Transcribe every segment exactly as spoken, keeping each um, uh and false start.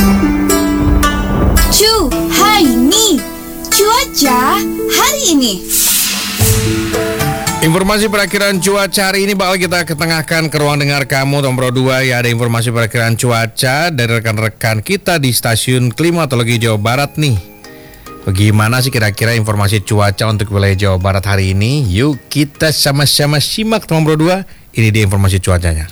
Cu, hai nih, cuaca hari ini. Informasi perakiraan cuaca hari ini bakal kita ketengahkan ke ruang dengar kamu nomor dua. Ya, ada informasi perakiraan cuaca dari rekan-rekan kita di stasiun Klimatologi Jawa Barat nih. Bagaimana sih kira-kira informasi cuaca untuk wilayah Jawa Barat hari ini? Yuk kita sama-sama simak nomor dua. Ini dia informasi cuacanya.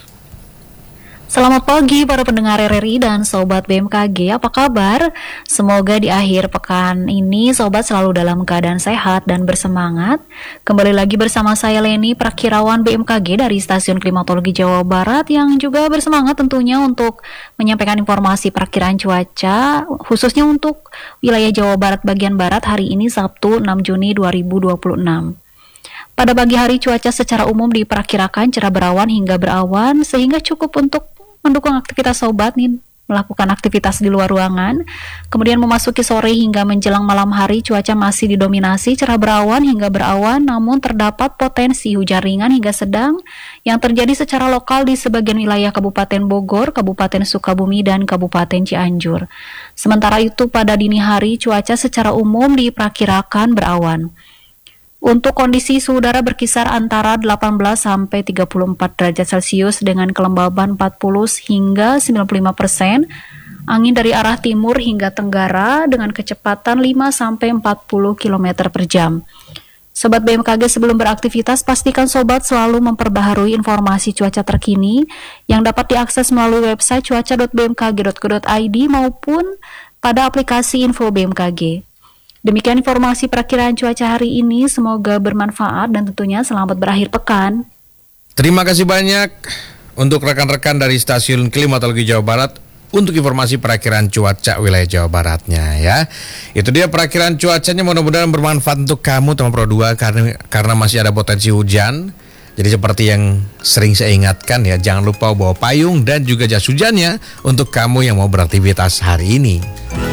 Selamat pagi para pendengar R R I dan Sobat B M K G, apa kabar? Semoga di akhir pekan ini Sobat selalu dalam keadaan sehat dan bersemangat. Kembali lagi bersama saya Leni, Prakirawan B M K G dari Stasiun Klimatologi Jawa Barat, yang juga bersemangat tentunya untuk menyampaikan informasi perakiraan cuaca khususnya untuk wilayah Jawa Barat bagian Barat hari ini Sabtu enam Juni dua ribu dua puluh enam. Pada pagi hari cuaca secara umum diperkirakan cerah berawan hingga berawan sehingga cukup untuk mendukung aktivitas sobat nih melakukan aktivitas di luar ruangan. Kemudian memasuki sore hingga menjelang malam hari cuaca masih didominasi cerah berawan hingga berawan, namun terdapat potensi hujan ringan hingga sedang yang terjadi secara lokal di sebagian wilayah Kabupaten Bogor, Kabupaten Sukabumi, dan Kabupaten Cianjur. Sementara itu pada dini hari cuaca secara umum diperkirakan berawan. Untuk kondisi suhu udara berkisar antara delapan belas sampai tiga puluh empat derajat Celcius dengan kelembaban empat puluh hingga sembilan puluh lima persen. Angin dari arah timur hingga tenggara dengan kecepatan lima sampai empat puluh kilometer per jam. Sobat B M K G, sebelum beraktivitas pastikan sobat selalu memperbaharui informasi cuaca terkini yang dapat diakses melalui website cuaca dot b m k g dot co dot i d maupun pada aplikasi Info B M K G. Demikian informasi perakiraan cuaca hari ini, semoga bermanfaat dan tentunya selamat berakhir pekan. Terima kasih banyak untuk rekan-rekan dari Stasiun Klimatologi Jawa Barat untuk informasi perakiraan cuaca wilayah Jawa Baratnya ya. Itu dia perakiraan cuacanya, mudah-mudahan bermanfaat untuk kamu teman Pro dua karena karena masih ada potensi hujan. Jadi seperti yang sering saya ingatkan ya, jangan lupa bawa payung dan juga jas hujannya untuk kamu yang mau beraktivitas hari ini.